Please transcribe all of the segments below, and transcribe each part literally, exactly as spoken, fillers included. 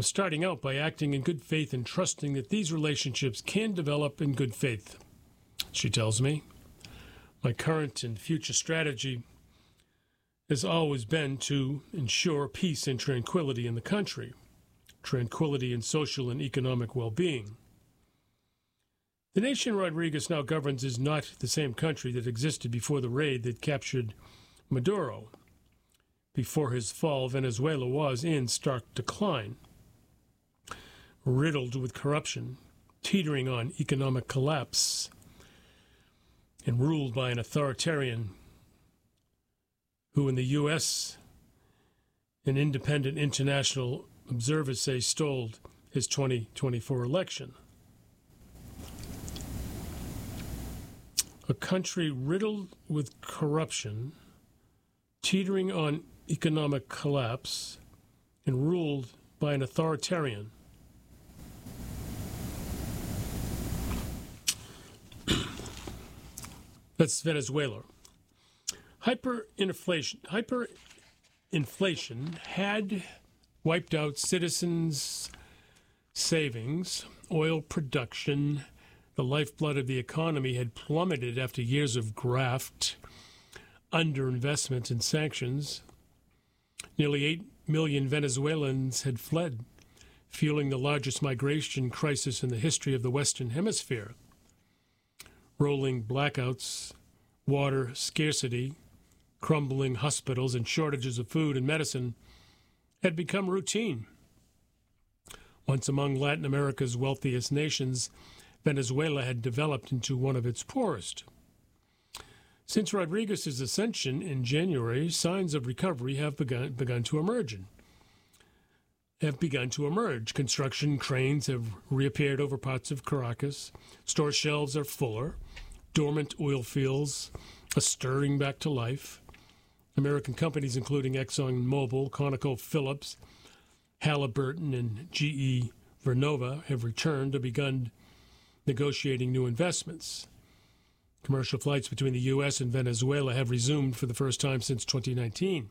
of starting out by acting in good faith and trusting that these relationships can develop in good faith. She tells me, my current and future strategy has always been to ensure peace and tranquility in the country, tranquility and social and economic well-being. The nation Rodriguez now governs is not the same country that existed before the raid that captured Maduro. Before his fall, Venezuela was in stark decline, riddled with corruption, teetering on economic collapse, and ruled by an authoritarian who in the U S and independent international observers say stole his twenty twenty-four election. A country riddled with corruption, teetering on economic collapse, and ruled by an authoritarian. That's Venezuela. Hyperinflation, hyperinflation had wiped out citizens' savings, oil production. The lifeblood of the economy had plummeted after years of graft, underinvestment, and sanctions. Nearly eight million Venezuelans had fled, fueling the largest migration crisis in the history of the Western Hemisphere. Rolling blackouts, water scarcity, crumbling hospitals, and shortages of food and medicine had become routine. Once among Latin America's wealthiest nations, Venezuela had developed into one of its poorest. Since Rodriguez's ascension in January, signs of recovery have begun, begun to emerge. Have begun to emerge. Construction cranes have reappeared over parts of Caracas. Store shelves are fuller. Dormant oil fields are stirring back to life. American companies including ExxonMobil, ConocoPhillips, Halliburton, and G E Vernova have returned or begun negotiating new investments. Commercial flights between the U S and Venezuela have resumed for the first time since twenty nineteen.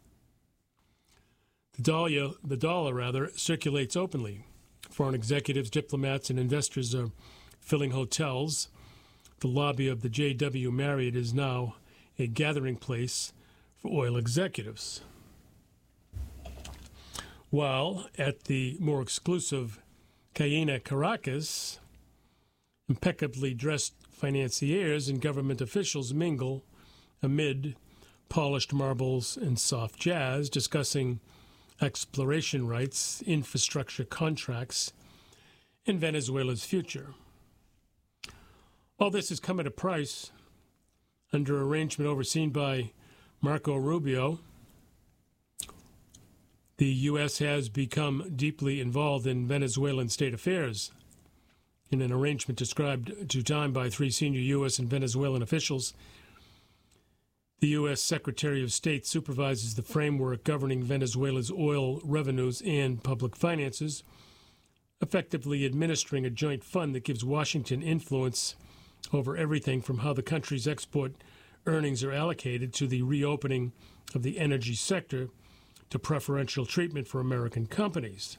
The dollar, the dollar rather, circulates openly. Foreign executives, diplomats, and investors are filling hotels. The lobby of the J W Marriott is now a gathering place for oil executives. While at the more exclusive Cayena Caracas, impeccably dressed financiers and government officials mingle amid polished marbles and soft jazz, discussing exploration rights, infrastructure contracts, and Venezuela's future. All this has come at a price. Under arrangement overseen by Marco Rubio, the U S has become deeply involved in Venezuelan state affairs. In an arrangement described to time by three senior U S and Venezuelan officials, the U S Secretary of State supervises the framework governing Venezuela's oil revenues and public finances, effectively administering a joint fund that gives Washington influence over everything from how the country's export earnings are allocated to the reopening of the energy sector to preferential treatment for American companies.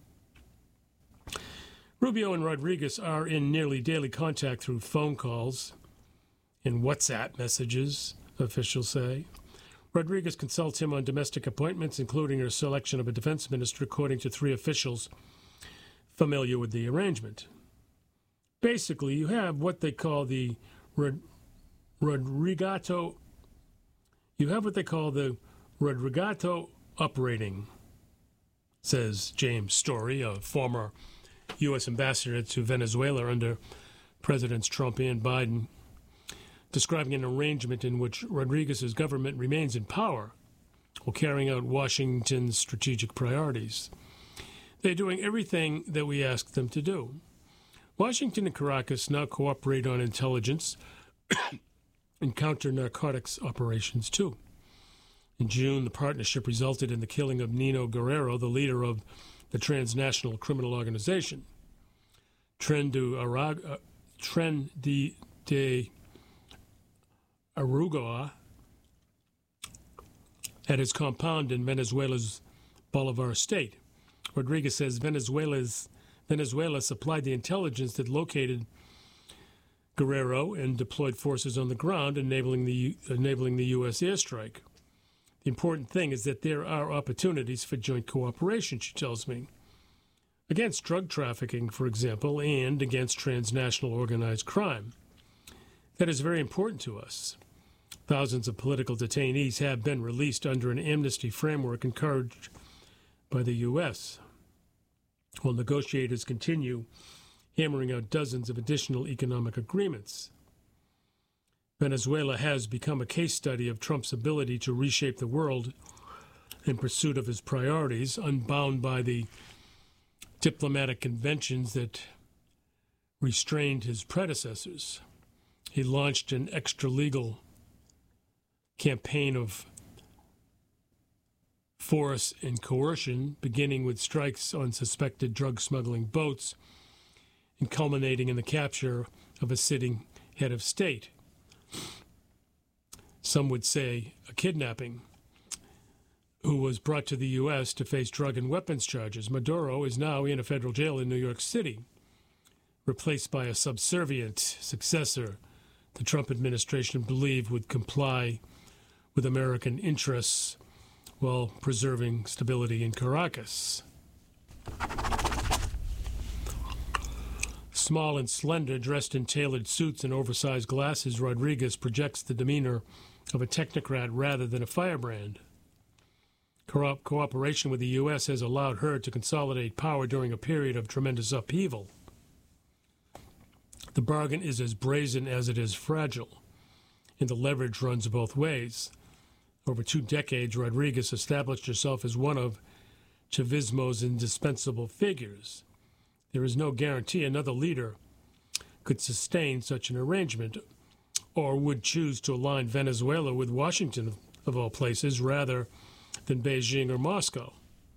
Rubio and Rodriguez are in nearly daily contact through phone calls and WhatsApp messages, officials say. Rodriguez consults him on domestic appointments, including her selection of a defense minister, according to three officials familiar with the arrangement. Basically, you have what they call the Rod- Rodrigato, you have what they call the Rodrigato upbraiding, says James Story, a former U S ambassador to Venezuela under Presidents Trump and Biden, describing an arrangement in which Rodriguez's government remains in power while carrying out Washington's strategic priorities. They're doing everything that we ask them to do. Washington and Caracas now cooperate on intelligence and counter-narcotics operations, too. In June, the partnership resulted in the killing of Nino Guerrero, the leader of the transnational criminal organization. Tren de, Arag- uh, Tren de, de Arugua at his compound in Venezuela's Bolivar state. Rodriguez says Venezuela's, Venezuela supplied the intelligence that located Guerrero and deployed forces on the ground, enabling the, enabling the U S airstrike. The important thing is that there are opportunities for joint cooperation, she tells me, against drug trafficking, for example, and against transnational organized crime. That is very important to us. Thousands of political detainees have been released under an amnesty framework encouraged by the U S, while negotiators continue hammering out dozens of additional economic agreements. Venezuela has become a case study of Trump's ability to reshape the world in pursuit of his priorities, unbound by the diplomatic conventions that restrained his predecessors. He launched an extra-legal campaign of force and coercion, beginning with strikes on suspected drug smuggling boats and culminating in the capture of a sitting head of state. Some would say a kidnapping, who was brought to the U S to face drug and weapons charges. Maduro is now in a federal jail in New York City, replaced by a subservient successor the Trump administration believed would comply with American interests while preserving stability in Caracas. Small and slender, dressed in tailored suits and oversized glasses, Rodriguez projects the demeanor of a technocrat rather than a firebrand. Co- cooperation with the U S has allowed her to consolidate power during a period of tremendous upheaval. The bargain is as brazen as it is fragile, and the leverage runs both ways. Over two decades, Rodriguez established herself as one of Chavismo's indispensable figures. There is no guarantee another leader could sustain such an arrangement, or would choose to align Venezuela with Washington, of all places, rather than Beijing or Moscow.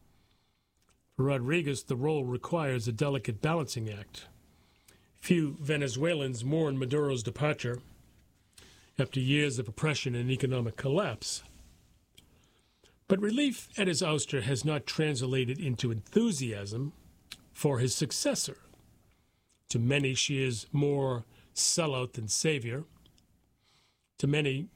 For Rodriguez, the role requires a delicate balancing act. Few Venezuelans mourn Maduro's departure after years of oppression and economic collapse. But relief at his ouster has not translated into enthusiasm for his successor. To many, she is more sellout than savior. To many,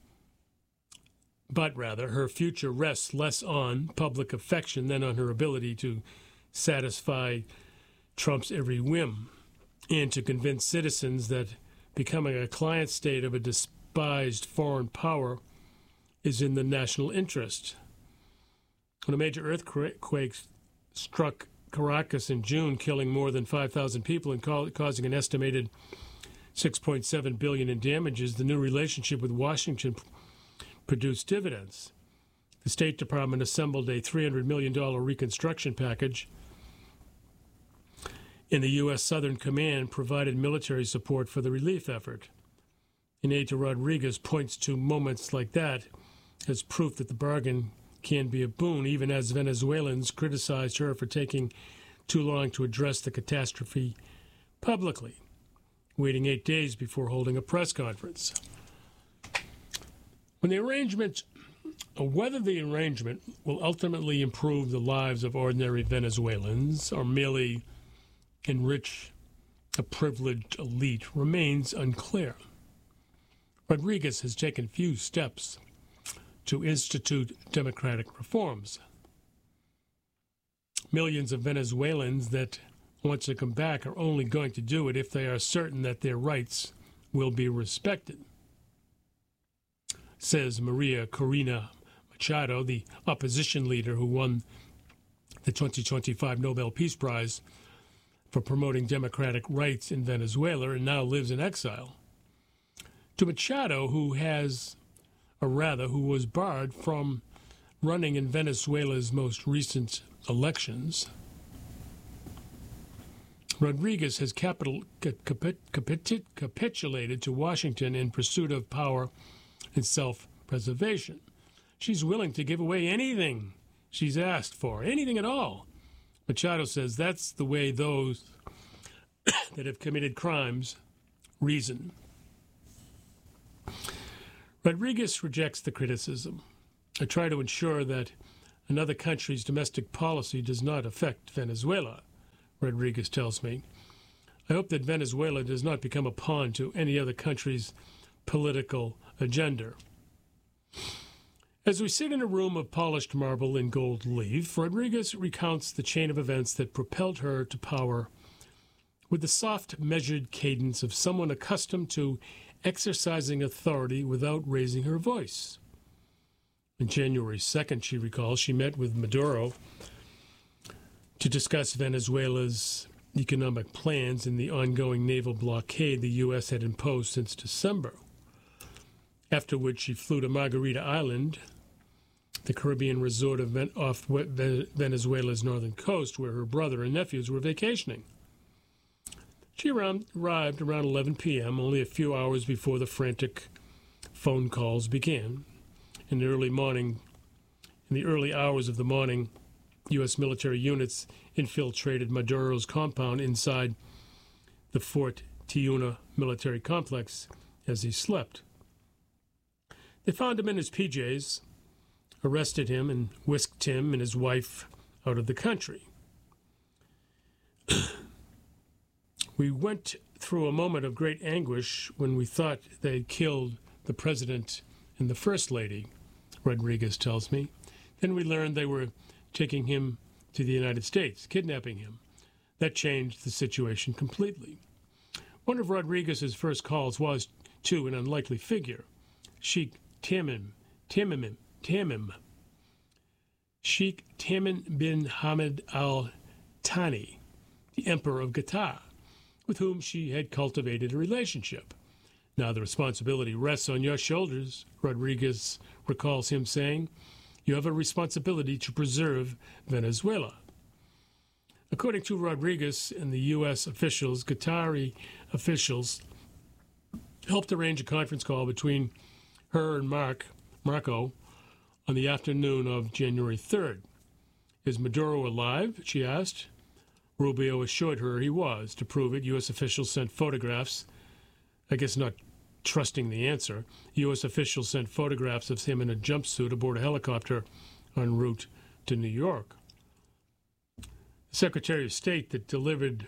but rather, her future rests less on public affection than on her ability to satisfy Trump's every whim and to convince citizens that becoming a client state of a despised foreign power is in the national interest. When a major earthquake struck Caracas in June, killing more than five thousand people and ca- causing an estimated six point seven billion dollars in damages, the new relationship with Washington p- produced dividends. The State Department assembled a three hundred million dollars reconstruction package, and the U S Southern Command provided military support for the relief effort. An aide to Rodriguez points to moments like that as proof that the bargain can be a boon, even as Venezuelans criticized her for taking too long to address the catastrophe publicly, waiting eight days before holding a press conference. When the arrangement, whether the arrangement will ultimately improve the lives of ordinary Venezuelans or merely enrich a privileged elite remains unclear. Rodriguez has taken few steps to institute democratic reforms. Millions of Venezuelans that want to come back are only going to do it if they are certain that their rights will be respected, says Maria Corina Machado, the opposition leader who won the twenty twenty-five Nobel Peace Prize for promoting democratic rights in Venezuela and now lives in exile. To Machado, who has or rather who was barred from running in Venezuela's most recent elections, Rodriguez has capital, capit, capit, capitulated to Washington in pursuit of power and self-preservation. She's willing to give away anything she's asked for, anything at all. Machado says that's the way those that have committed crimes reason. Rodriguez rejects the criticism. I try to ensure that another country's domestic policy does not affect Venezuela, Rodriguez tells me. I hope that Venezuela does not become a pawn to any other country's political agenda. As we sit in a room of polished marble and gold leaf, Rodriguez recounts the chain of events that propelled her to power with the soft, measured cadence of someone accustomed to exercising authority without raising her voice. On January second, she recalls, she met with Maduro to discuss Venezuela's economic plans and the ongoing naval blockade the U S had imposed since December. After which she flew to Margarita Island, the Caribbean resort of Ven- off Venezuela's northern coast, where her brother and nephews were vacationing. She around, arrived around eleven p.m., only a few hours before the frantic phone calls began. In the early morning, in the early hours of the morning, U S military units infiltrated Maduro's compound inside the Fort Tiuna military complex as he slept. They found him in his P Js, arrested him, and whisked him and his wife out of the country. We went through a moment of great anguish when we thought they had killed the president and the first lady, Rodriguez tells me. Then we learned they were taking him to the United States, kidnapping him. That changed the situation completely. One of Rodriguez's first calls was to an unlikely figure, Sheikh Tamim, Tamim, Tamim, Sheikh Tamim bin Hamad Al Thani, the Emperor of Qatar, with whom she had cultivated a relationship. Now the responsibility rests on your shoulders, Rodriguez recalls him saying. You have a responsibility to preserve Venezuela. According to Rodriguez and the U S officials, Qatari officials helped arrange a conference call between her and Mark, Marco on the afternoon of January third. Is Maduro alive? She asked. Rubio assured her he was. To prove it, U S officials sent photographs, I guess not trusting the answer. U S officials sent photographs of him in a jumpsuit aboard a helicopter en route to New York. The Secretary of State that delivered,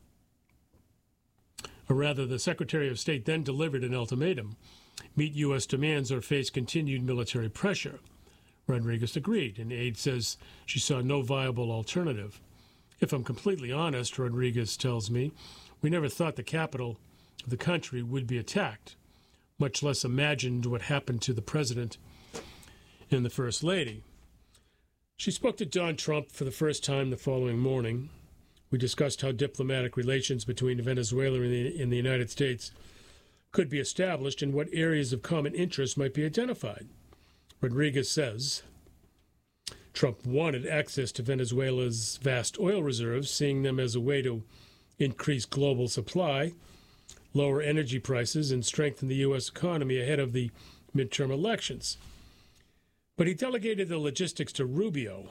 or rather the Secretary of State then delivered an ultimatum. Meet U S demands or face continued military pressure. Rodriguez agreed, and aide says she saw no viable alternative. If I'm completely honest, Rodriguez tells me, we never thought the capital of the country would be attacked, much less imagined what happened to the president and the first lady. She spoke to Don Trump for the first time the following morning. We discussed how diplomatic relations between Venezuela and the, and the United States could be established and what areas of common interest might be identified. Rodriguez says Trump wanted access to Venezuela's vast oil reserves, seeing them as a way to increase global supply, lower energy prices, and strengthen the U S economy ahead of the midterm elections. But he delegated the logistics to Rubio,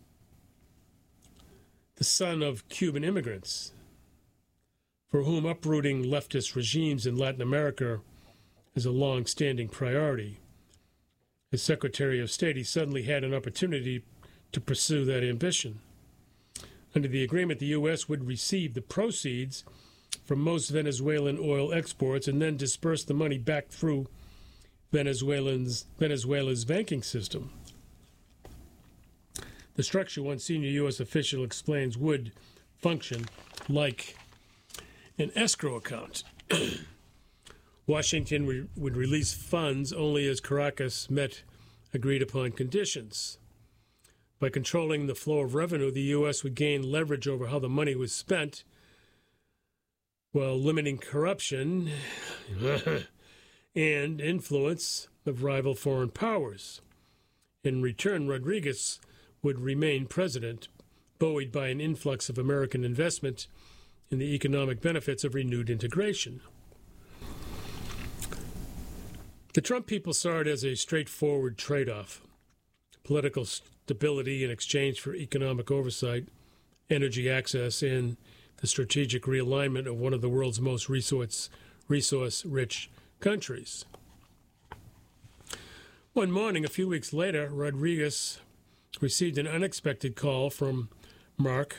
the son of Cuban immigrants, for whom uprooting leftist regimes in Latin America is a long-standing priority. As Secretary of State, he suddenly had an opportunity to pursue that ambition. Under the agreement, the U S would receive the proceeds from most Venezuelan oil exports and then disperse the money back through Venezuelans, Venezuela's banking system. The structure, one senior U S official explains, would function like an escrow account. Washington re- would release funds only as Caracas met agreed-upon conditions. By controlling the flow of revenue, the U S would gain leverage over how the money was spent, while limiting corruption and influence of rival foreign powers. In return, Rodriguez would remain president, buoyed by an influx of American investment in the economic benefits of renewed integration. The Trump people saw it as a straightforward trade-off: political stability in exchange for economic oversight, energy access, and the strategic realignment of one of the world's most resource, resource-rich countries. One morning, a few weeks later, Rodriguez received an unexpected call from Mark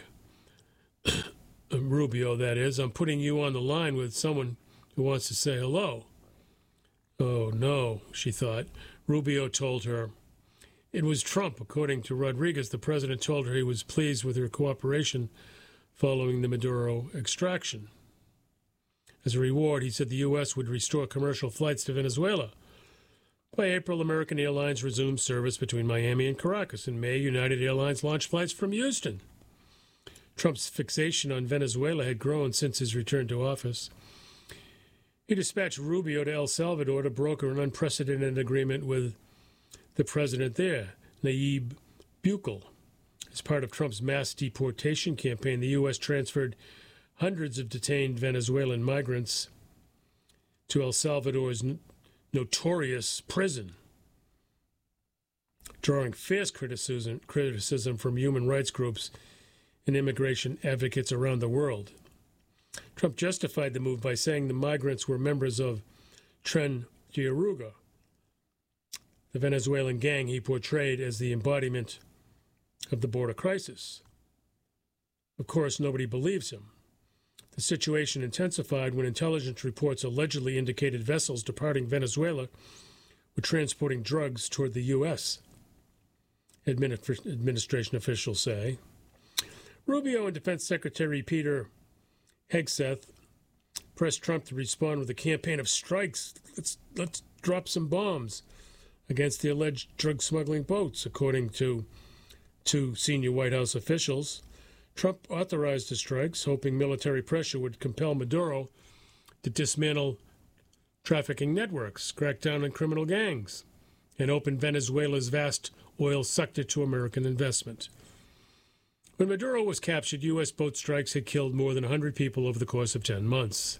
Rubio, that is. I'm putting you on the line with someone who wants to say hello. Oh, no, she thought. Rubio told her. It was Trump. According to Rodriguez, the president told her he was pleased with her cooperation following the Maduro extraction. As a reward, he said the U S would restore commercial flights to Venezuela. By April, American Airlines resumed service between Miami and Caracas. In May, United Airlines launched flights from Houston. Trump's fixation on Venezuela had grown since his return to office. He dispatched Rubio to El Salvador to broker an unprecedented agreement with the president there, Nayib Bukele. As part of Trump's mass deportation campaign, the U S transferred hundreds of detained Venezuelan migrants to El Salvador's n- notorious prison, drawing fierce criticism, criticism from human rights groups and immigration advocates around the world. Trump justified the move by saying the migrants were members of Tren de Aragua, the Venezuelan gang he portrayed as the embodiment of the border crisis. Of course, nobody believes him. The situation intensified when intelligence reports allegedly indicated vessels departing Venezuela were transporting drugs toward the U S, Administ- administration officials say. Rubio and Defense Secretary Peter Hegseth pressed Trump to respond with a campaign of strikes. Let's, let's drop some bombs against the alleged drug smuggling boats, according to two senior White House officials. Trump authorized the strikes, hoping military pressure would compel Maduro to dismantle trafficking networks, crack down on criminal gangs, and open Venezuela's vast oil sector to American investment. When Maduro was captured, U S boat strikes had killed more than one hundred people over the course of ten months.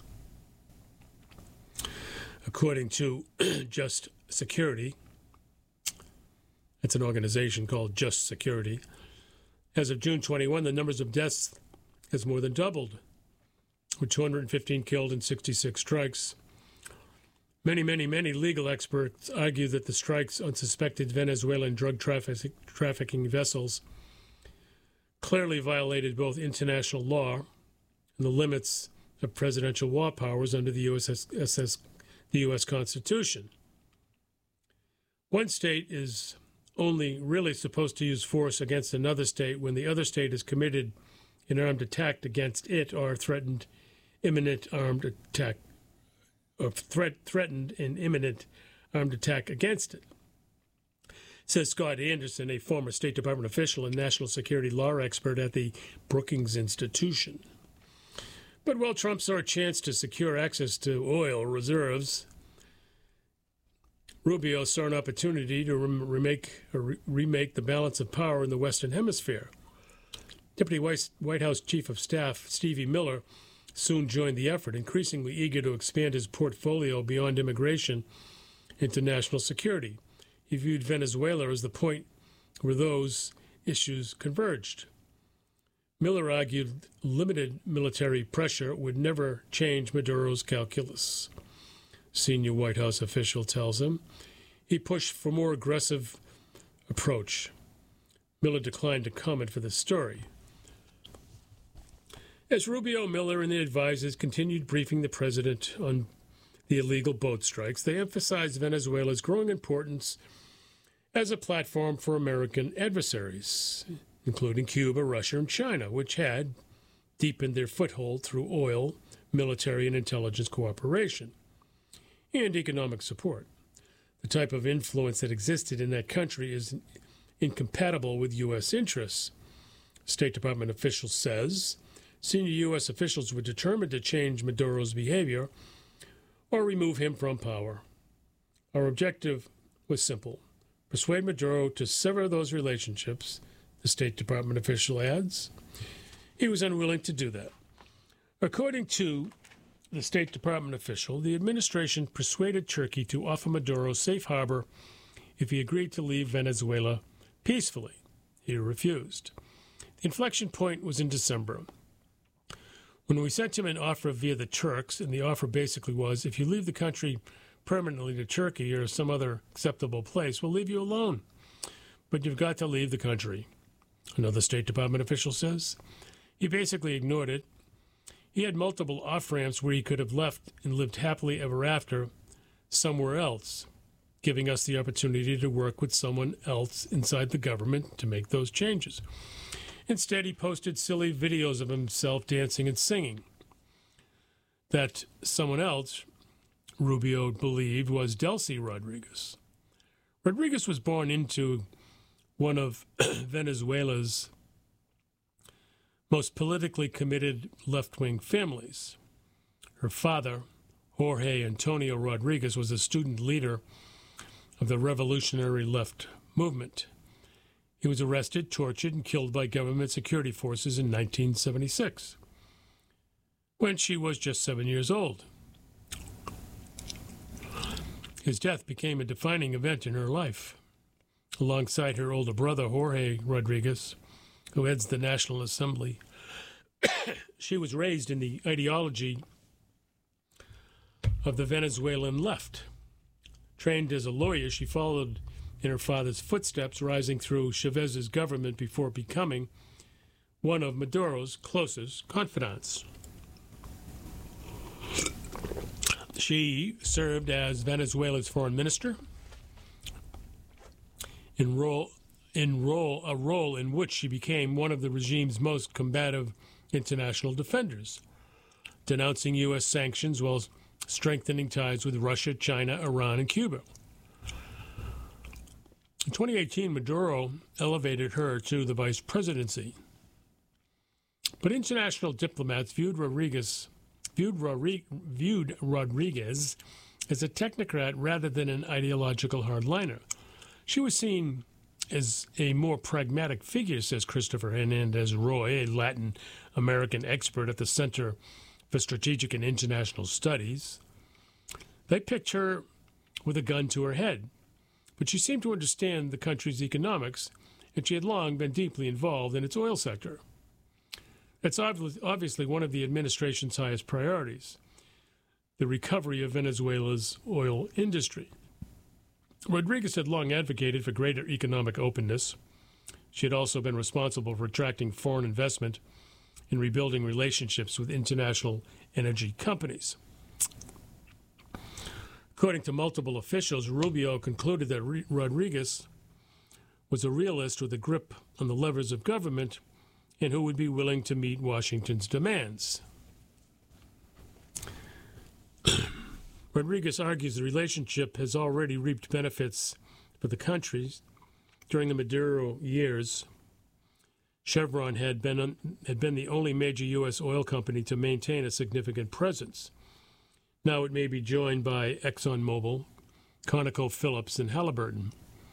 According to Just Security, it's an organization called Just Security, as of June twenty-first, the numbers of deaths has more than doubled, with two hundred fifteen killed in sixty-six strikes. Many, many, many legal experts argue that the strikes on suspected Venezuelan drug traffic- trafficking vessels clearly violated both international law and the limits of presidential war powers under the U S S, the U S Constitution. One state is only really supposed to use force against another state when the other state has committed an armed attack against it or threatened imminent armed attack, or threat, threatened an imminent armed attack against it, says Scott Anderson, a former State Department official and national security law expert at the Brookings Institution. But while Trump saw a chance to secure access to oil reserves, Rubio saw an opportunity to remake, or remake the balance of power in the Western Hemisphere. Deputy White House Chief of Staff Stephen Miller soon joined the effort, increasingly eager to expand his portfolio beyond immigration into national security. He viewed Venezuela as the point where those issues converged. Miller argued limited military pressure would never change Maduro's calculus. Senior White House official tells him. He pushed for a more aggressive approach. Miller declined to comment for the story. As Rubio, Miller, and the advisors continued briefing the president on the illegal boat strikes, they emphasized Venezuela's growing importance as a platform for American adversaries, including Cuba, Russia, and China, which had deepened their foothold through oil, military, and intelligence cooperation, and economic support. The type of influence that existed in that country is incompatible with U S interests. State Department official says senior U S officials were determined to change Maduro's behavior or remove him from power. Our objective was simple: persuade Maduro to sever those relationships, the State Department official adds. He was unwilling to do that. According to the State Department official, the administration persuaded Turkey to offer Maduro safe harbor if he agreed to leave Venezuela peacefully. He refused. The inflection point was in December, when we sent him an offer via the Turks, and the offer basically was, if you leave the country permanently to Turkey or some other acceptable place, we'll leave you alone. but you've got to leave the country, another State Department official says. He basically ignored it. He had multiple off-ramps where he could have left and lived happily ever after somewhere else, giving us the opportunity to work with someone else inside the government to make those changes. Instead, he posted silly videos of himself dancing and singing. That someone else, Rubio believed, was Delcy Rodriguez. Rodriguez was born into one of Venezuela's most politically committed left-wing families. Her father, Jorge Antonio Rodriguez, was a student leader of the revolutionary left movement. He was arrested, tortured, and killed by government security forces in nineteen seventy-six, when she was just seven years old. His death became a defining event in her life. Alongside her older brother, Jorge Rodriguez, who heads the National Assembly, she was raised in the ideology of the Venezuelan left. Trained as a lawyer, she followed in her father's footsteps, rising through Chavez's government before becoming one of Maduro's closest confidants. She served as Venezuela's foreign minister, in role, in role, a role in which she became one of the regime's most combative international defenders, denouncing U S sanctions while strengthening ties with Russia, China, Iran, and Cuba. In twenty eighteen, Maduro elevated her to the vice presidency. But international diplomats viewed Rodriguez, viewed, Rodri- viewed Rodriguez as a technocrat rather than an ideological hardliner. She was seen as a more pragmatic figure, says Christopher Hernandez Roy, a Latin American expert at the Center for Strategic and International Studies. They picked her with a gun to her head, but she seemed to understand the country's economics, and she had long been deeply involved in its oil sector. That's obviously one of the administration's highest priorities, the recovery of Venezuela's oil industry. Rodriguez had long advocated for greater economic openness. She had also been responsible for attracting foreign investment and rebuilding relationships with international energy companies. According to multiple officials, Rubio concluded that R- Rodriguez was a realist with a grip on the levers of government and who would be willing to meet Washington's demands. Rodriguez argues the relationship has already reaped benefits for the country. During the Maduro years, Chevron had been, un- had been the only major U S oil company to maintain a significant presence. Now it may be joined by ExxonMobil, ConocoPhillips, and Halliburton.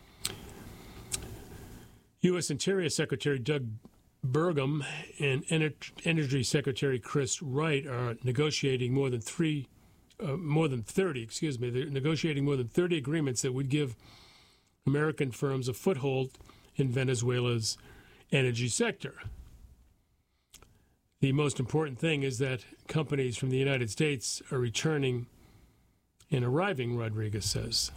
U S Interior Secretary Doug Burgum and Ener- Energy Secretary Chris Wright are negotiating more than three, uh, more than thirty. Excuse me, they're negotiating more than thirty agreements that would give American firms a foothold in Venezuela's energy sector. The most important thing is that companies from the United States are returning and arriving, Rodriguez says.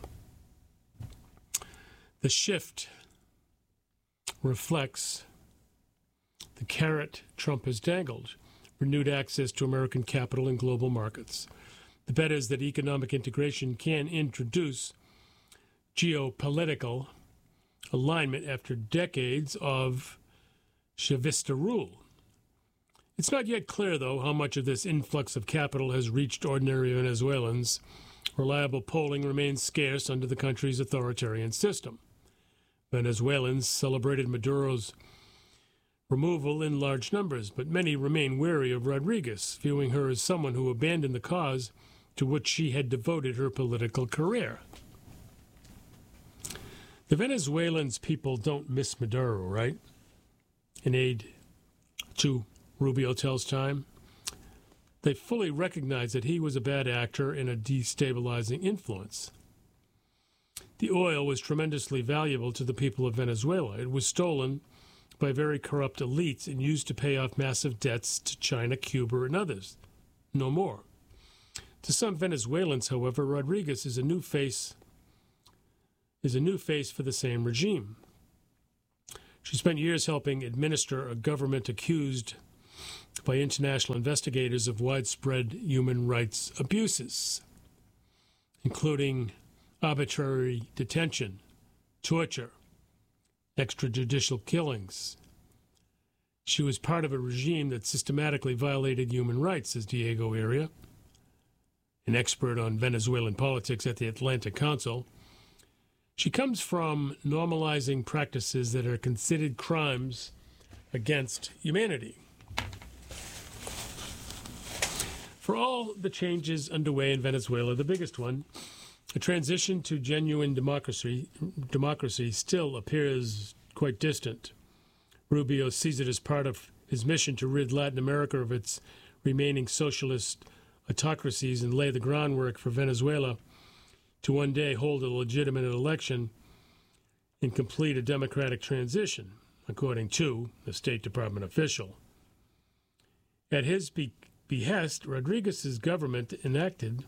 The shift reflects the carrot Trump has dangled, renewed access to American capital and global markets. The bet is that economic integration can introduce geopolitical alignment after decades of Chavista rule. It's not yet clear, though, how much of this influx of capital has reached ordinary Venezuelans. Reliable polling remains scarce under the country's authoritarian system. Venezuelans celebrated Maduro's removal in large numbers, but many remain wary of Rodriguez, viewing her as someone who abandoned the cause to which she had devoted her political career. The Venezuelans people don't miss Maduro, right? An aide to Rubio tells Time. They fully recognize that he was a bad actor and a destabilizing influence. The oil was tremendously valuable to the people of Venezuela. It was stolen by very corrupt elites and used to pay off massive debts to China, Cuba, and others. No more. To some Venezuelans, however, Rodriguez is a new face is a new face for the same regime. She spent years helping administer a government accused by international investigators of widespread human rights abuses, including arbitrary detention, torture, extrajudicial killings. She was part of a regime that systematically violated human rights, says Diego Iria, an expert on Venezuelan politics at the Atlantic Council. She comes from normalizing practices that are considered crimes against humanity. For all the changes underway in Venezuela, the biggest one, a transition to genuine democracy, democracy still appears quite distant. Rubio sees it as part of his mission to rid Latin America of its remaining socialist autocracies and lay the groundwork for Venezuela to one day hold a legitimate election and complete a democratic transition, according to the State Department official. At his be- behest, Rodriguez's government enacted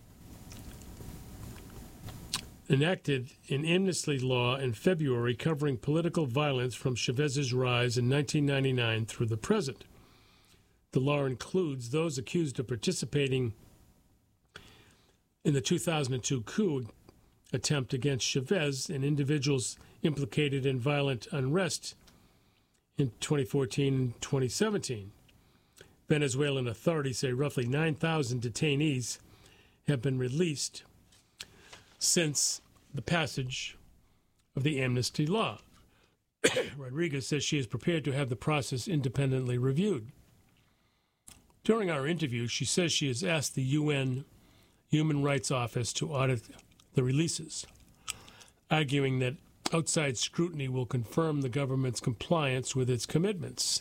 enacted an amnesty law in February covering political violence from Chavez's rise in nineteen ninety-nine through the present. The law includes those accused of participating in the two thousand two coup attempt against Chavez and individuals implicated in violent unrest in twenty fourteen and twenty seventeen. Venezuelan authorities say roughly nine thousand detainees have been released since the passage of the amnesty law. Rodriguez says she is prepared to have the process independently reviewed. During our interview, she says she has asked the U N Human Rights Office to audit the releases, arguing that outside scrutiny will confirm the government's compliance with its commitments.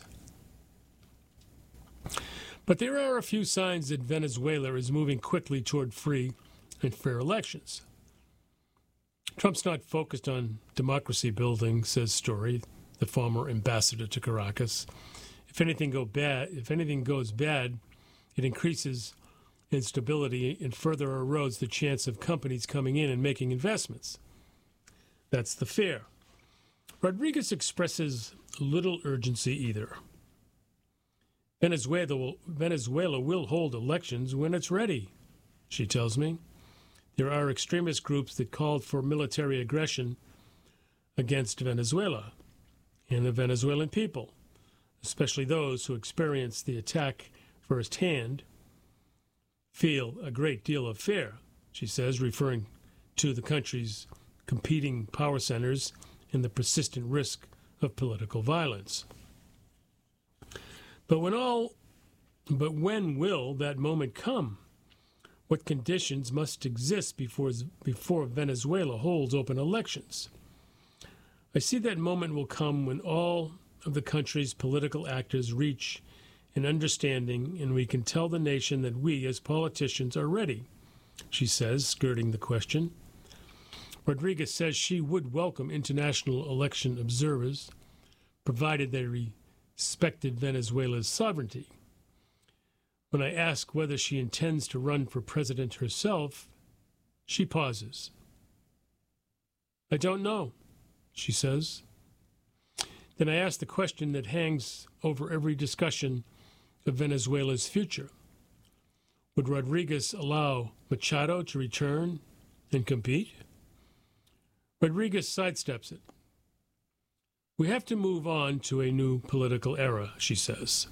But there are a few signs that Venezuela is moving quickly toward free and fair elections. Trump's not focused on democracy building, says Story, the former ambassador to Caracas. If anything go bad, if anything goes bad, it increases instability and further erodes the chance of companies coming in and making investments. That's the fear. Rodriguez expresses little urgency either. Venezuela will, Venezuela will hold elections when it's ready, she tells me. There are extremist groups that called for military aggression against Venezuela and the Venezuelan people, especially those who experienced the attack firsthand, feel a great deal of fear, she says, referring to the country's competing power centers and the persistent risk of political violence. But when all, but when will that moment come? What conditions must exist before, before Venezuela holds open elections? I see that moment will come when all of the country's political actors reach an understanding and we can tell the nation that we, as politicians, are ready, she says, skirting the question. Rodriguez says she would welcome international election observers, provided they respected Venezuela's sovereignty. When I ask whether she intends to run for president herself, she pauses. I don't know, she says. Then I ask the question that hangs over every discussion of Venezuela's future. Would Rodriguez allow Machado to return and compete? Rodriguez sidesteps it. We have to move on to a new political era, she says.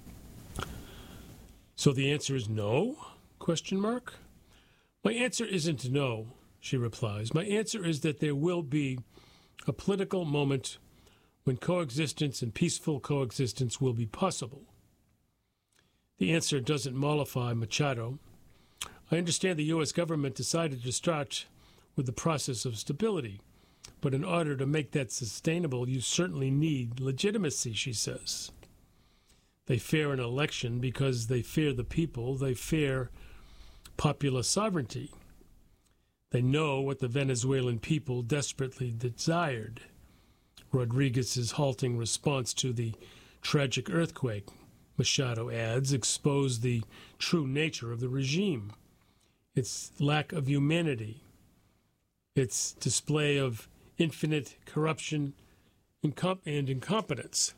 So the answer is no? Question mark. My answer isn't no, she replies. My answer is that there will be a political moment when coexistence and peaceful coexistence will be possible. The answer doesn't mollify Machado. I understand the U S government decided to start with the process of stability, but in order to make that sustainable, you certainly need legitimacy, she says. They fear an election because they fear the people. They fear popular sovereignty. They know what the Venezuelan people desperately desired. Rodriguez's halting response to the tragic earthquake, Machado adds, exposed the true nature of the regime, its lack of humanity, its display of infinite corruption incom- and incompetence.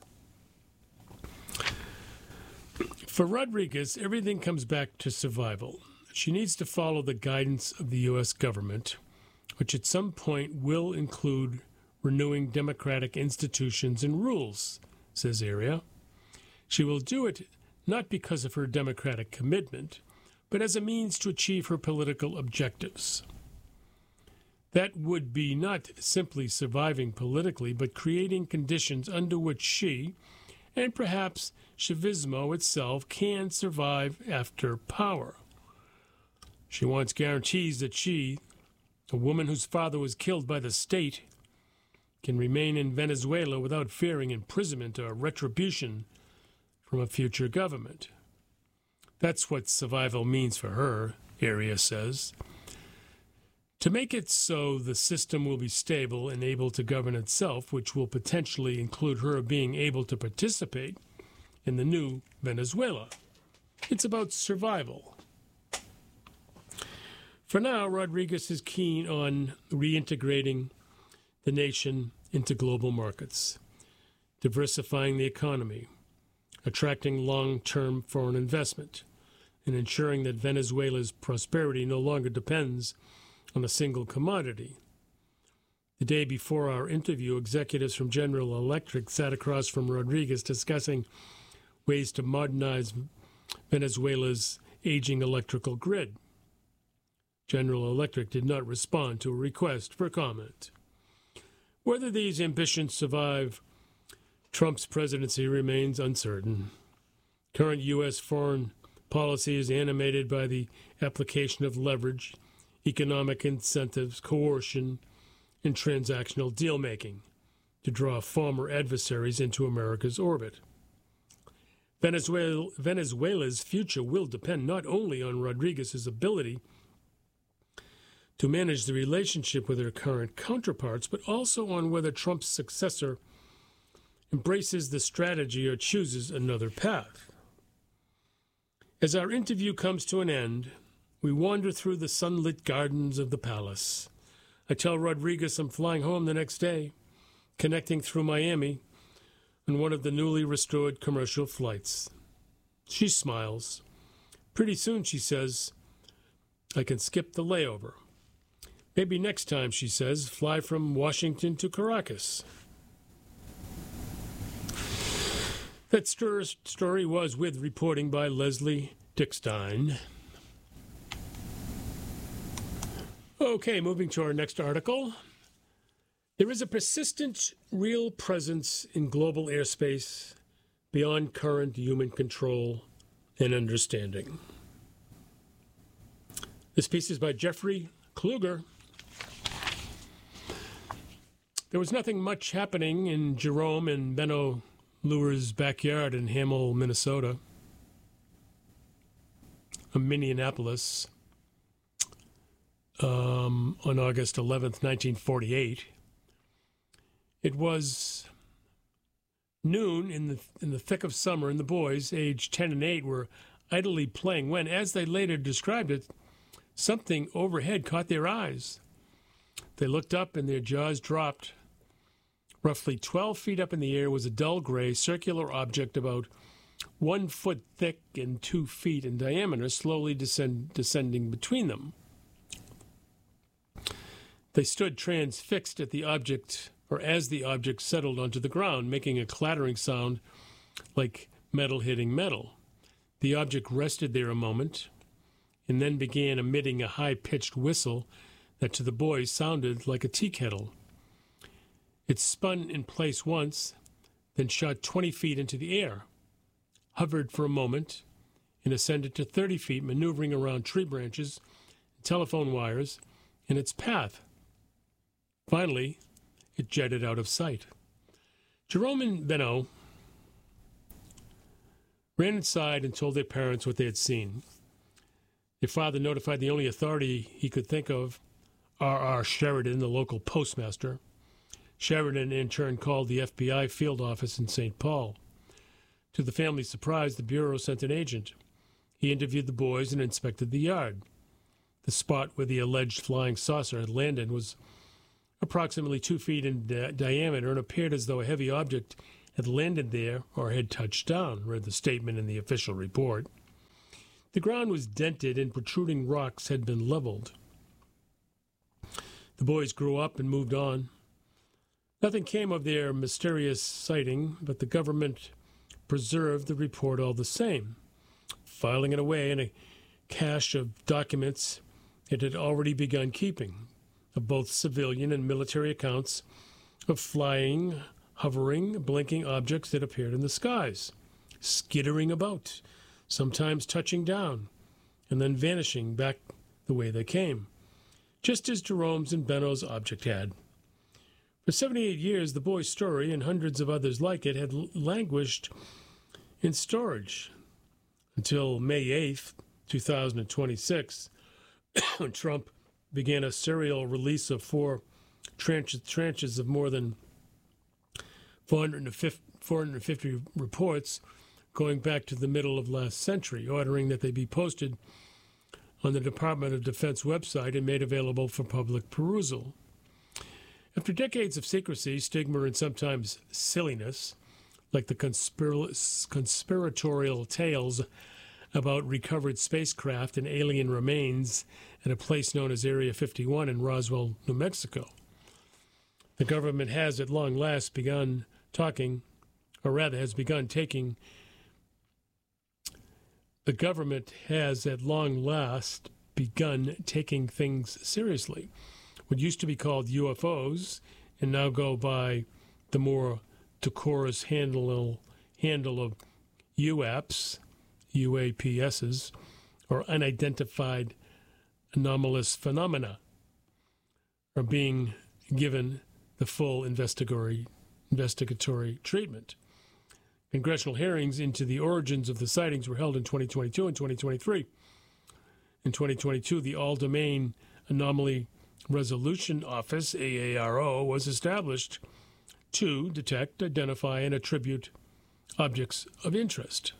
For Rodriguez, everything comes back to survival. She needs to follow the guidance of the U S government, which at some point will include renewing democratic institutions and rules, says Aria. She will do it not because of her democratic commitment, but as a means to achieve her political objectives. That would be not simply surviving politically, but creating conditions under which she, and perhaps Chavismo itself, can survive after power. She wants guarantees that she, a woman whose father was killed by the state, can remain in Venezuela without fearing imprisonment or retribution from a future government. That's what survival means for her, Aria says. To make it so, the system will be stable and able to govern itself, which will potentially include her being able to participate in the new Venezuela. It's about survival. For now, Rodriguez is keen on reintegrating the nation into global markets, diversifying the economy, attracting long-term foreign investment, and ensuring that Venezuela's prosperity no longer depends on a single commodity. The day before our interview, executives from General Electric sat across from Rodriguez discussing ways to modernize Venezuela's aging electrical grid. General Electric did not respond to a request for comment. Whether these ambitions survive Trump's presidency remains uncertain. Current U S foreign policy is animated by the application of leverage, economic incentives, coercion, and transactional deal-making to draw former adversaries into America's orbit. Venezuela, Venezuela's future will depend not only on Rodriguez's ability to manage the relationship with her current counterparts, but also on whether Trump's successor embraces the strategy or chooses another path. As our interview comes to an end, we wander through the sunlit gardens of the palace. I tell Rodriguez I'm flying home the next day, connecting through Miami on one of the newly restored commercial flights. She smiles. Pretty soon, she says, I can skip the layover. Maybe next time, she says, fly from Washington to Caracas. That story was with reporting by Leslie Dickstein. Okay, moving to our next article. There is a persistent, real presence in global airspace beyond current human control and understanding. This piece is by Jeffrey Kluger. There was nothing much happening in Jerome and Benno Luer's backyard in Hamel, Minnesota, of Minneapolis, um, on August eleventh, nineteen forty-eight. It was noon in the in the thick of summer, and the boys, aged ten and eight, were idly playing when, as they later described it, something overhead caught their eyes. They looked up and their jaws dropped. Roughly twelve feet up in the air was a dull gray circular object about one foot thick and two feet in diameter, slowly descend, descending between them. They stood transfixed at the object, or as the object settled onto the ground, making a clattering sound like metal hitting metal. The object rested there a moment and then began emitting a high-pitched whistle that to the boys sounded like a tea kettle. It spun in place once, then shot twenty feet into the air, hovered for a moment, and ascended to thirty feet, maneuvering around tree branches and telephone wires in its path. Finally, it jetted out of sight. Jerome and Benno ran inside and told their parents what they had seen. Their father notified the only authority he could think of, R R Sheridan, the local postmaster. Sheridan, in turn, called the F B I field office in Saint Paul. To the family's surprise, the Bureau sent an agent. He interviewed the boys and inspected the yard. The spot where the alleged flying saucer had landed was approximately two feet in di- diameter, and appeared as though a heavy object had landed there or had touched down, read the statement in the official report. The ground was dented and protruding rocks had been leveled. The boys grew up and moved on. Nothing came of their mysterious sighting, but the government preserved the report all the same, filing it away in a cache of documents it had already begun keeping, of both civilian and military accounts of flying, hovering, blinking objects that appeared in the skies, skittering about, sometimes touching down, and then vanishing back the way they came, just as Jerome's and Benno's object had. For seventy-eight years, the boy's story and hundreds of others like it had languished in storage until May eighth, two thousand twenty-six, when Trump began a serial release of four tranches, tranches of more than four hundred fifty reports going back to the middle of last century, ordering that they be posted on the Department of Defense website and made available for public perusal. After decades of secrecy, stigma, and sometimes silliness, like the conspir- conspiratorial tales about recovered spacecraft and alien remains at a place known as Area fifty-one in Roswell, New Mexico, the government has at long last begun talking, or rather has begun taking, the government has at long last begun taking things seriously. What used to be called U F Os and now go by the more decorous handle, handle of U A Ps, U A P Ss, or unidentified anomalous phenomena, are being given the full investigatory, investigatory treatment. Congressional hearings into the origins of the sightings were held in twenty twenty-two and twenty twenty-three. In twenty twenty-two, the All-Domain Anomaly Resolution Office, A A R O, was established to detect, identify, and attribute objects of interest.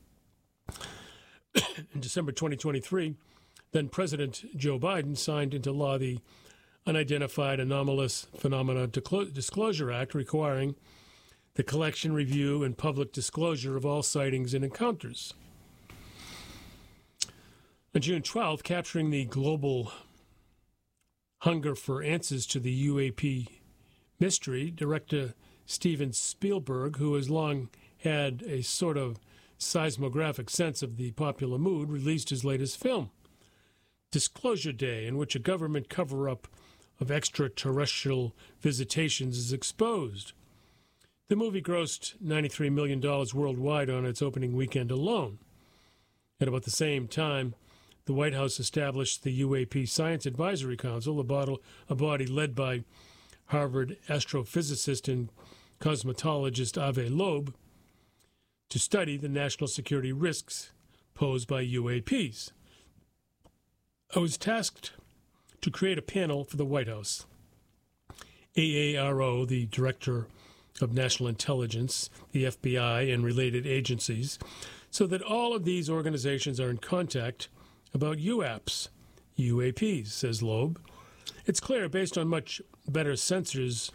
In December twenty twenty-three, then President Joe Biden signed into law the Unidentified Anomalous Phenomena Disclosure Act, requiring the collection, review, and public disclosure of all sightings and encounters. On June twelfth, capturing the global hunger for answers to the U A P mystery, director Steven Spielberg, who has long had a sort of seismographic sense of the popular mood, released his latest film, Disclosure Day, in which a government cover-up of extraterrestrial visitations is exposed. The movie grossed ninety-three million dollars worldwide on its opening weekend alone. At about the same time, the White House established the U A P Science Advisory Council, a, bottle, a body led by Harvard astrophysicist and cosmologist Avi Loeb, to study the national security risks posed by U A Ps. I was tasked to create a panel for the White House. A A R O, the Director of National Intelligence, the F B I, and related agencies, so that all of these organizations are in contact about U A Ps, U A Ps, says Loeb. It's clear, based on much better sensors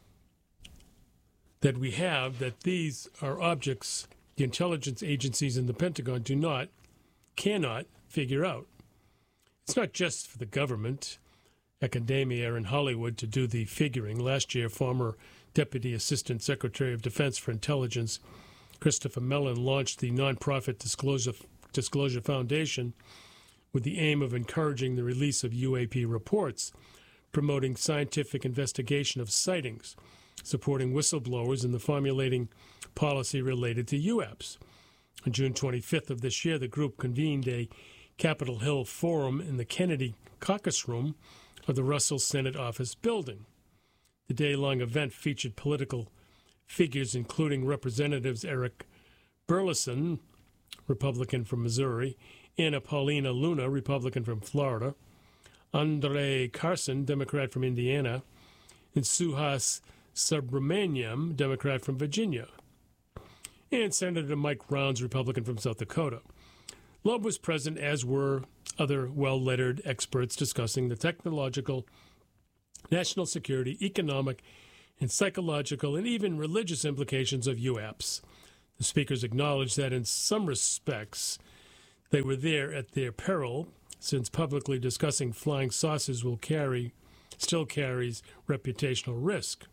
that we have, that these are objects the intelligence agencies in the Pentagon do not, cannot figure out. It's not just for the government, academia, and Hollywood to do the figuring. Last year, former Deputy Assistant Secretary of Defense for Intelligence Christopher Mellon launched the nonprofit Disclosure, Disclosure Foundation with the aim of encouraging the release of U A P reports, promoting scientific investigation of sightings, supporting whistleblowers in the formulating policy related to U A Ps. On June twenty-fifth of this year, the group convened a Capitol Hill forum in the Kennedy Caucus Room of the Russell Senate Office Building. The day-long event featured political figures including Representatives Eric Burleson, Republican from Missouri, Anna Paulina Luna, Republican from Florida, Andre Carson, Democrat from Indiana, and Suhas Subramaniam, Democrat from Virginia, and Senator Mike Rounds, Republican from South Dakota. Loeb was present, as were other well-lettered experts discussing the technological national security, economic, and psychological, and even religious implications of U A Ps. The speakers acknowledged that in some respects they were there at their peril, since publicly discussing flying saucers will carry, still carries reputational risk.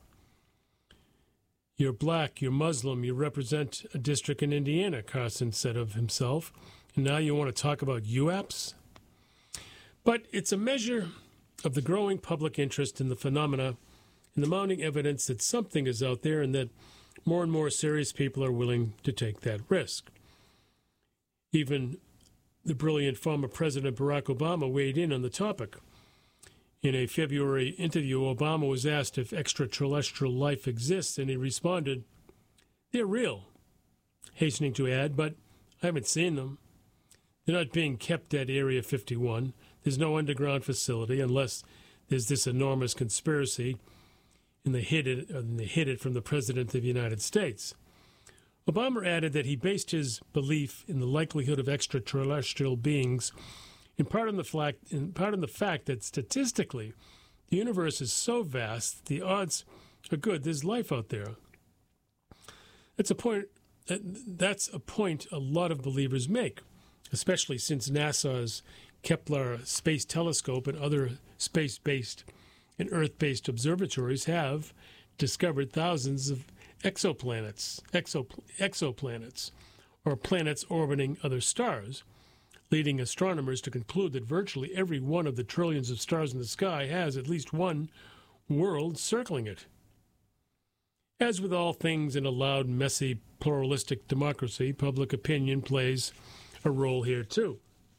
You're black, you're Muslim, you represent a district in Indiana, Carson said of himself, and now you want to talk about U A Ps? But it's a measure of the growing public interest in the phenomena and the mounting evidence that something is out there and that more and more serious people are willing to take that risk. Even the brilliant former President Barack Obama weighed in on the topic. In a February interview, Obama was asked if extraterrestrial life exists, and he responded, "They're real," hastening to add, "but I haven't seen them. They're not being kept at Area fifty-one. There's no underground facility unless there's this enormous conspiracy and they hid it, and they hid it from the President of the United States." Obama added that he based his belief in the likelihood of extraterrestrial beings in part on the fact, in part on the fact that statistically, the universe is so vast, the odds are good there's life out there. That's a point. That's a point a lot of believers make, especially since NASA's Kepler Space Telescope and other space-based and Earth-based observatories have discovered thousands of exoplanets, exo, exoplanets, or planets orbiting other stars, leading astronomers to conclude that virtually every one of the trillions of stars in the sky has at least one world circling it. As with all things in a loud, messy, pluralistic democracy, public opinion plays a role here too.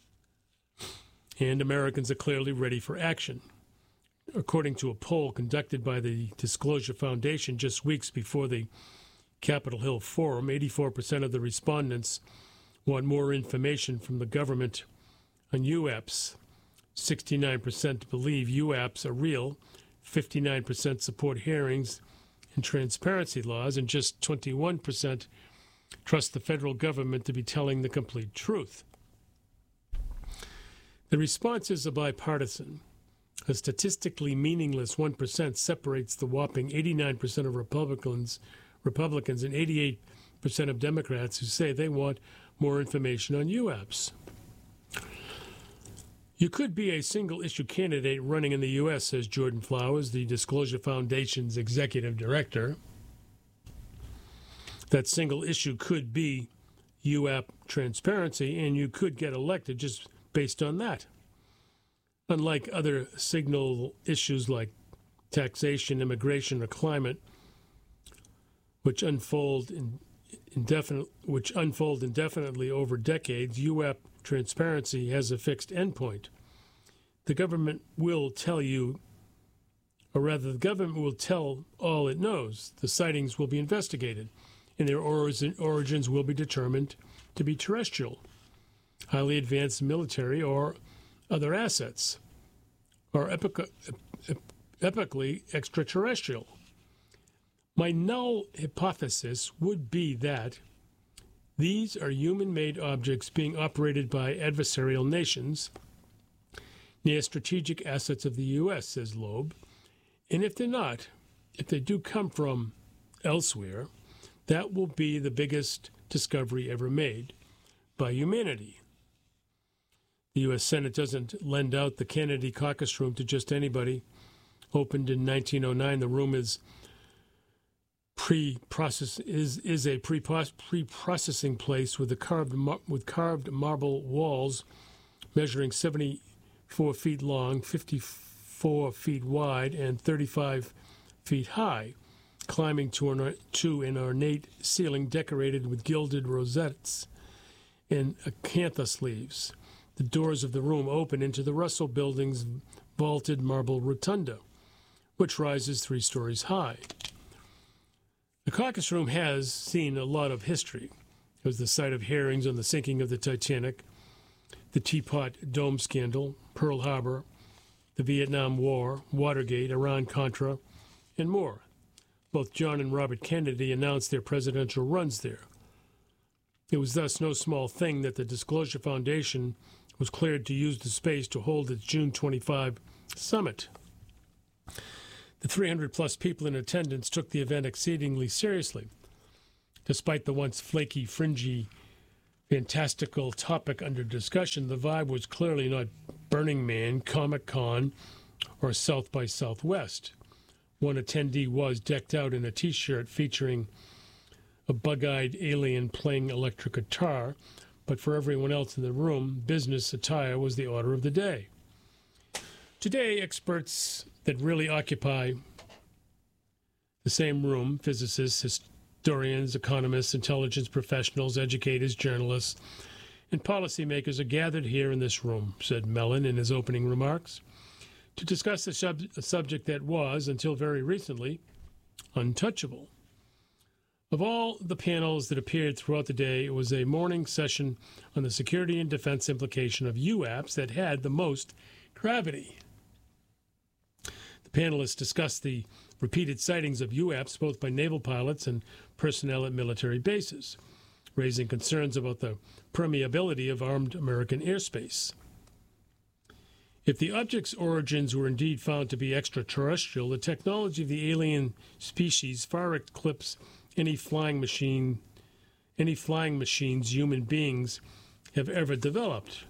And Americans are clearly ready for action. According to a poll conducted by the Disclosure Foundation just weeks before the Capitol Hill Forum, eighty-four percent of the respondents want more information from the government on U A Ps. sixty-nine percent believe U A Ps are real, fifty-nine percent support hearings and transparency laws, and just twenty-one percent trust the federal government to be telling the complete truth. The responses are bipartisan. A statistically meaningless one percent separates the whopping eighty-nine percent of Republicans, Republicans and eighty-eight percent of Democrats who say they want more information on U A Ps. You could be a single-issue candidate running in the U S, says Jordan Flowers, the Disclosure Foundation's executive director. That single issue could be U A P transparency, and you could get elected just based on that. Unlike other signal issues like taxation, immigration, or climate, which unfold in Indefinite, which unfold indefinitely over decades, U A P transparency has a fixed endpoint. The government will tell you, or rather, the government will tell all it knows. The sightings will be investigated, and their origin, origins will be determined to be terrestrial, highly advanced military, or other assets, or epic, epically extraterrestrial. My null hypothesis would be that these are human-made objects being operated by adversarial nations near strategic assets of the U S, says Loeb. And if they're not, if they do come from elsewhere, that will be the biggest discovery ever made by humanity. The U S Senate doesn't lend out the Kennedy caucus room to just anybody. Opened in nineteen oh nine, the room is pre-process is is a pre pre-processing place with a carved with carved marble walls measuring seventy-four feet long, fifty-four feet wide, and thirty-five feet high, climbing to an to an ornate ceiling decorated with gilded rosettes and acanthus leaves. The doors of the room open into the Russell Building's vaulted marble rotunda, which rises three stories high. The caucus room has seen a lot of history. It was the site of hearings on the sinking of the Titanic, the Teapot Dome scandal, Pearl Harbor, the Vietnam War, Watergate, Iran-Contra, and more. Both John and Robert Kennedy announced their presidential runs there. It was thus no small thing that the Disclosure Foundation was cleared to use the space to hold its June twenty-fifth summit. The three hundred plus people in attendance took the event exceedingly seriously. Despite the once flaky, fringy, fantastical topic under discussion, the vibe was clearly not Burning Man, Comic-Con, or South by Southwest. One attendee was decked out in a T-shirt featuring a bug-eyed alien playing electric guitar, but for everyone else in the room, business attire was the order of the day. Today, experts that really occupy the same room, physicists, historians, economists, intelligence professionals, educators, journalists, and policymakers are gathered here in this room, said Mellon in his opening remarks, to discuss a, sub- a subject that was, until very recently, untouchable. Of all the panels that appeared throughout the day, it was a morning session on the security and defense implication of U APs that had the most gravity. The panelists discussed the repeated sightings of U APs both by naval pilots and personnel at military bases, raising concerns about the permeability of armed American airspace. If the object's origins were indeed found to be extraterrestrial, the technology of the alien species far eclipses any flying machine, any flying machines human beings have ever developed.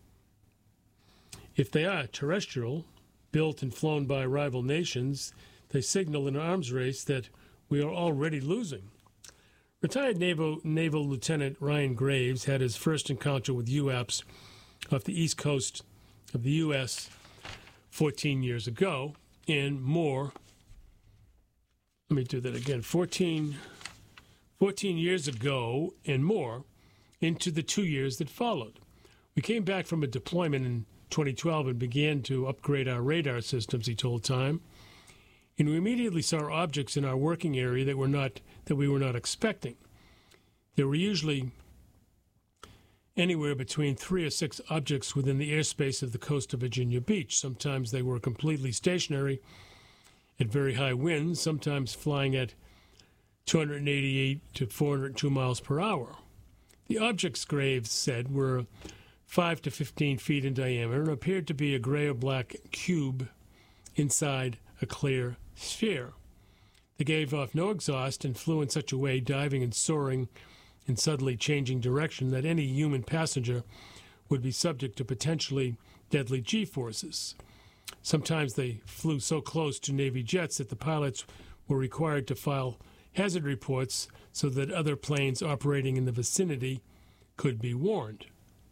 If they are terrestrial, built and flown by rival nations, they signal an arms race that we are already losing. Retired Naval, Naval Lieutenant Ryan Graves had his first encounter with U APs off the east coast of the U S fourteen years ago, and more. Let me do that again. fourteen, fourteen years ago and more into the two years that followed. We came back from a deployment in twenty twelve and began to upgrade our radar systems, he told Time. And we immediately saw objects in our working area that were not that we were not expecting. There were usually anywhere between three or six objects within the airspace of the coast of Virginia Beach. Sometimes they were completely stationary at very high winds, sometimes flying at two hundred eighty-eight to four hundred two miles per hour. The objects, Graves said, were five to fifteen feet in diameter and appeared to be a gray or black cube inside a clear sphere. They gave off no exhaust and flew in such a way, diving and soaring and suddenly changing direction, that any human passenger would be subject to potentially deadly G-forces. Sometimes they flew so close to Navy jets that the pilots were required to file hazard reports so that other planes operating in the vicinity could be warned.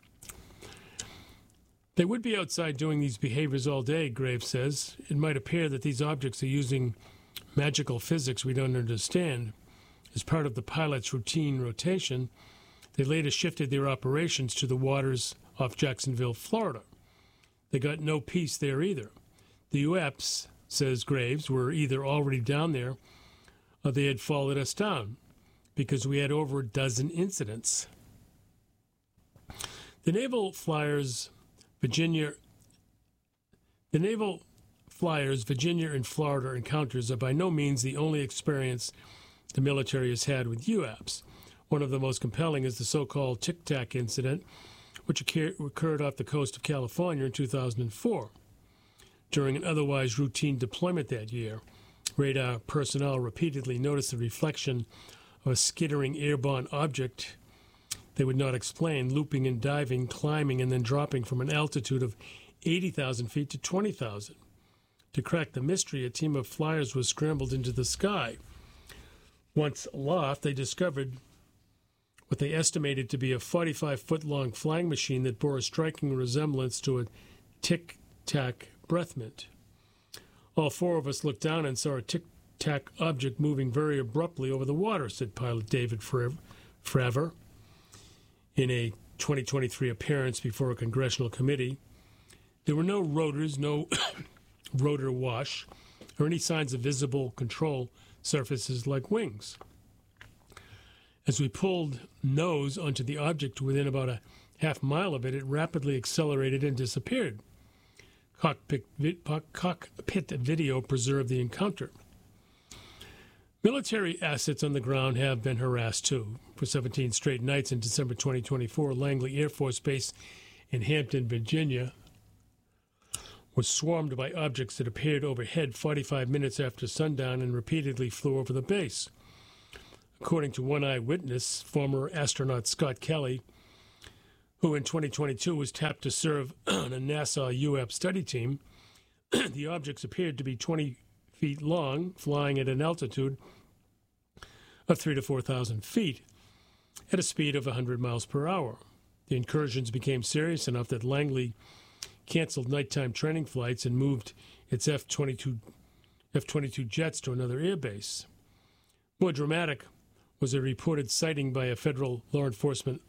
They would be outside doing these behaviors all day, Graves says. It might appear that these objects are using magical physics we don't understand. As part of the pilot's routine rotation, they later shifted their operations to the waters off Jacksonville, Florida. They got no peace there either. The U APs, says Graves, were either already down there or they had followed us down because we had over a dozen incidents. The naval flyers, Virginia, the naval flyers, Virginia and Florida encounters are by no means the only experience the military has had with U APs. One of the most compelling is the so-called Tic Tac incident, which occurred off the coast of California in two thousand four. During an otherwise routine deployment that year, radar personnel repeatedly noticed the reflection of a skittering airborne object they would not explain, looping and diving, climbing, and then dropping from an altitude of eighty thousand feet to twenty thousand. To crack the mystery, a team of flyers was scrambled into the sky. Once aloft, they discovered what they estimated to be a forty-five foot long flying machine that bore a striking resemblance to a tic-tac breath mint. All four of us looked down and saw a tic-tac object moving very abruptly over the water, said pilot David Fravor in a twenty twenty-three appearance before a congressional committee. There were no rotors, no rotor wash, or any signs of visible control surfaces like wings. As we pulled nose onto the object within about a half mile of it, it rapidly accelerated and disappeared. Cockpit, cockpit video preserved the encounter. Military assets on the ground have been harassed, too. For seventeen straight nights in December twenty twenty-four, Langley Air Force Base in Hampton, Virginia, was swarmed by objects that appeared overhead forty-five minutes after sundown and repeatedly flew over the base. According to one eyewitness, former astronaut Scott Kelly, who in twenty twenty-two was tapped to serve on a NASA U A P study team, the objects appeared to be twenty feet long, flying at an altitude of three to four thousand feet at a speed of one hundred miles per hour. The incursions became serious enough that Langley canceled nighttime training flights and moved its F twenty-two F twenty-two jets to another airbase. More dramatic was a reported sighting by a federal law enforcement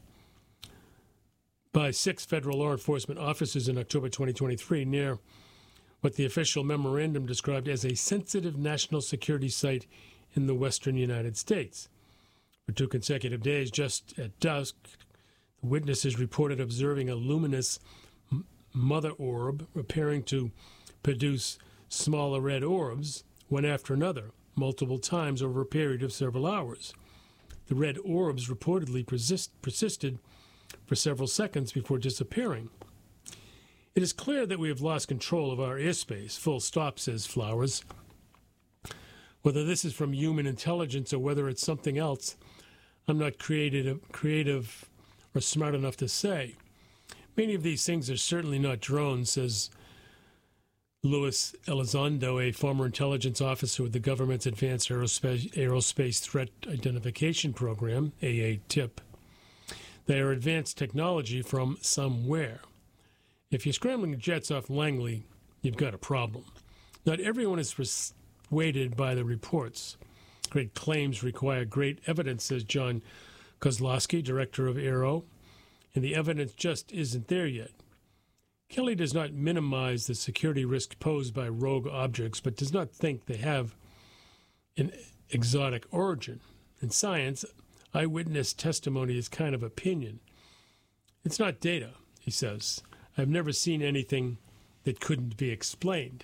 by six federal law enforcement officers in October twenty twenty-three near what the official memorandum described as a sensitive national security site in the western United States. For two consecutive days, just at dusk, the witnesses reported observing a luminous m- mother orb appearing to produce smaller red orbs, one after another, multiple times over a period of several hours. The red orbs reportedly persist- persisted for several seconds before disappearing. It is clear that we have lost control of our airspace, full stop, says Flowers. Whether this is from human intelligence or whether it's something else, I'm not creative, creative or smart enough to say. Many of these things are certainly not drones, says Luis Elizondo, a former intelligence officer with the government's Advanced Aerospace, Aerospace Threat Identification Program, A A T I P. They are advanced technology from somewhere. If you're scrambling jets off Langley, you've got a problem. Not everyone is persuaded by the reports. Great claims require great evidence, says John Kozlowski, director of Aero, and the evidence just isn't there yet. Kelly does not minimize the security risk posed by rogue objects, but does not think they have an exotic origin. In science, eyewitness testimony is kind of opinion. It's not data, he says. I've never seen anything that couldn't be explained.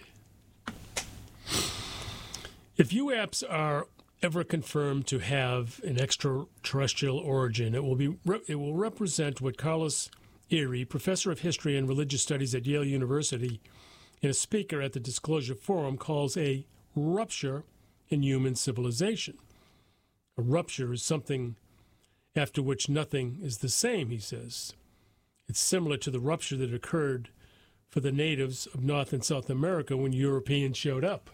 If U A Ps are ever confirmed to have an extraterrestrial origin, it will be it will represent what Carlos Erie, professor of history and religious studies at Yale University and a speaker at the Disclosure Forum, calls a rupture in human civilization. A rupture is something after which nothing is the same, he says. It's similar to the rupture that occurred for the natives of North and South America when Europeans showed up.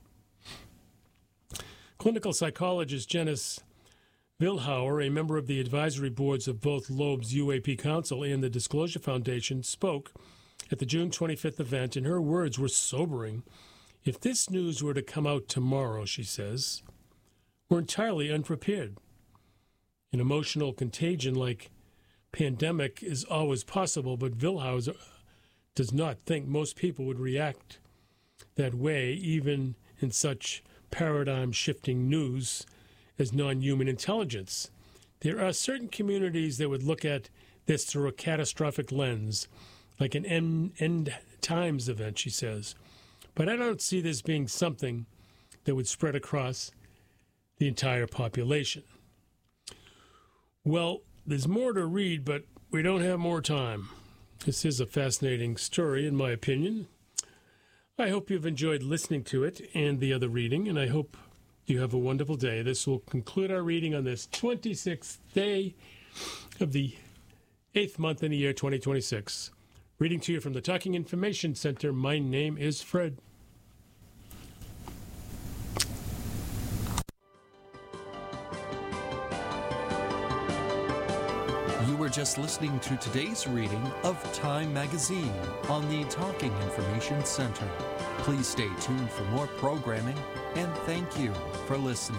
Clinical psychologist Janice Vilhauer, a member of the advisory boards of both Loeb's U A P Council and the Disclosure Foundation, spoke at the June twenty-fifth event, and her words were sobering. If this news were to come out tomorrow, she says, we're entirely unprepared. An emotional contagion like pandemic is always possible, but Vilhauer does not think most people would react that way, even in such paradigm-shifting news as non-human intelligence. There are certain communities that would look at this through a catastrophic lens, like an end, end times event, she says. But I don't see this being something that would spread across the entire population. Well, there's more to read, but we don't have more time. This is a fascinating story, in my opinion. I hope you've enjoyed listening to it and the other reading, and I hope you have a wonderful day. This will conclude our reading on this twenty-sixth day of the eighth month in the year twenty twenty-six. Reading to you from the Talking Information Center, my name is Fred. You were just listening to today's reading of Time Magazine on the Talking Information Center. Please stay tuned for more programming, and thank you for listening.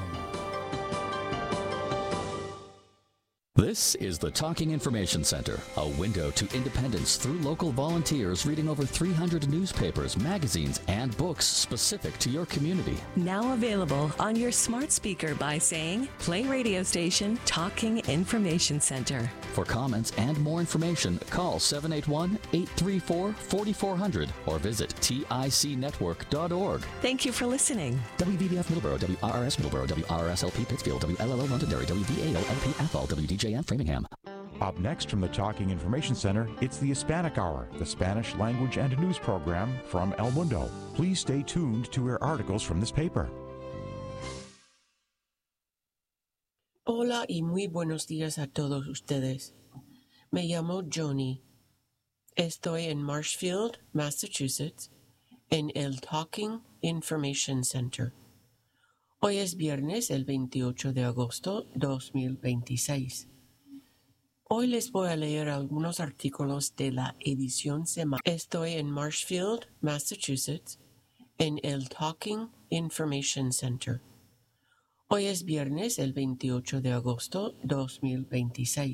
This is the Talking Information Center, a window to independence through local volunteers reading over three hundred newspapers, magazines, and books specific to your community. Now available on your smart speaker by saying, play radio station Talking Information Center. For comments and more information, call seven eight one, eight three four, four four zero zero or visit tic network dot org. Thank you for listening. W V B F Middleborough, W R R S Middleborough, W R R S L P Pittsfield, W L L O Londonderry, W V A O L P Athol, W D J M Framingham. Up next from the Talking Information Center, it's the Hispanic Hour, the Spanish language and news program from El Mundo. Please stay tuned to hear articles from this paper. Hola y muy buenos días a todos ustedes. Me llamo Johnny. Estoy en Marshfield, Massachusetts, en el Talking Information Center. Hoy es viernes, el veintiocho de agosto de dos mil veintiséis. Hoy les voy a leer algunos artículos de la edición semanal. Estoy en Marshfield, Massachusetts, en el Talking Information Center. Hoy es viernes, el veintiocho de agosto de dos mil veintiséis.